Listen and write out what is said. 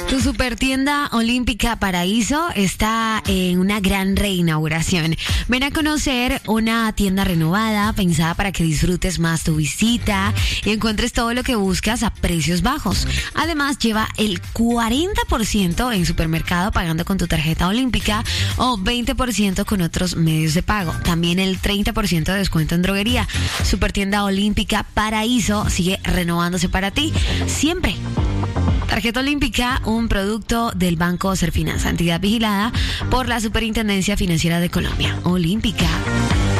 Tu supertienda olímpica Paraíso está en una gran reinauguración. Ven a conocer una tienda renovada, pensada para que disfrutes más tu visita y encuentres todo lo que buscas a precios bajos. Además, lleva el 40% en supermercado pagando con tu tarjeta olímpica o 20% con otros medios de pago. También el 30% de descuento en droguería. Supertienda olímpica Paraíso sigue renovándose para ti siempre. Tarjeta Olímpica, un producto del Banco Serfinanza, entidad vigilada por la Superintendencia Financiera de Colombia. Olímpica.